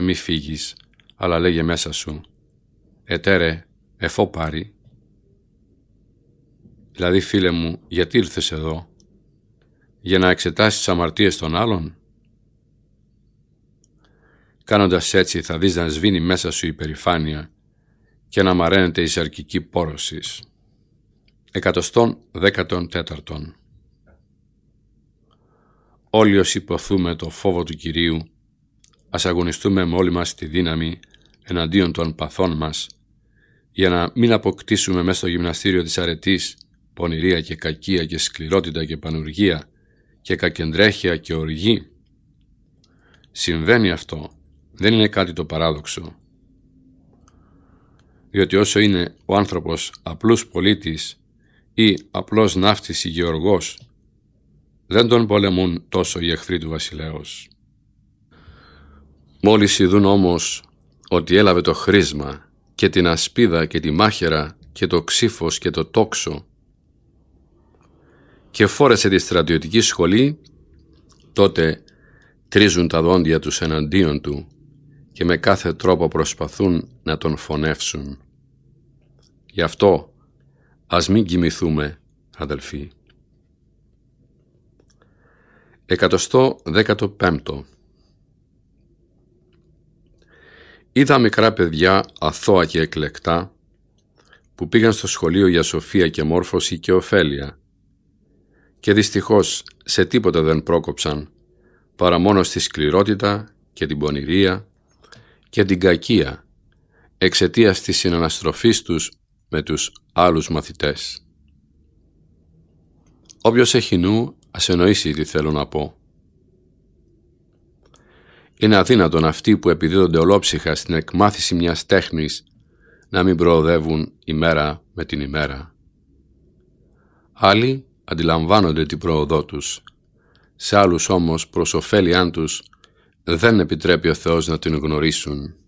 μη φύγεις, αλλά λέγε μέσα σου, ετέρε, εφό πάρει. Δηλαδή, φίλε μου, γιατί ήρθες εδώ, για να εξετάσεις τις αμαρτίες των άλλων? Κάνοντας έτσι θα δεις να σβήνει μέσα σου η περηφάνεια και να μαραίνεται η σαρκική πόρωσης. 114. Όλοι όσοι ποθούμε το φόβο του Κυρίου, ας αγωνιστούμε με όλη μας τη δύναμη εναντίον των παθών μας, για να μην αποκτήσουμε μέσα στο γυμναστήριο της αρετής πονηρία και κακία και σκληρότητα και πανουργία και κακεντρέχεια και οργή. Συμβαίνει αυτό, δεν είναι κάτι το παράδοξο. Διότι όσο είναι ο άνθρωπος απλούς πολίτης ή απλός ναύτης ή γεωργός, δεν τον πολεμούν τόσο οι εχθροί του βασιλέως. Μόλις ειδούν όμως ότι έλαβε το χρήσμα και την ασπίδα και τη μάχαιρα και το ξύφος και το τόξο και φόρεσε τη στρατιωτική σχολή, τότε τρίζουν τα δόντια τους εναντίον του και με κάθε τρόπο προσπαθούν να τον φωνεύσουν. Γι' αυτό ας μην κοιμηθούμε, αδελφοί. 115. Είδα μικρά παιδιά αθώα και εκλεκτά που πήγαν στο σχολείο για σοφία και μόρφωση και ωφέλεια και δυστυχώς σε τίποτα δεν πρόκοψαν παρά μόνο στη σκληρότητα και την πονηρία και την κακία εξαιτίας της συναναστροφής τους με τους άλλους μαθητές. Όποιος έχει νου ας εννοήσει τι θέλω να πω. Είναι αδύνατον αυτοί που επιδίδονται ολόψυχα στην εκμάθηση μιας τέχνης να μην προοδεύουν ημέρα με την ημέρα. Άλλοι αντιλαμβάνονται την πρόοδό τους, σε άλλους όμως προς ωφέλιάν τους δεν επιτρέπει ο Θεός να την γνωρίσουν.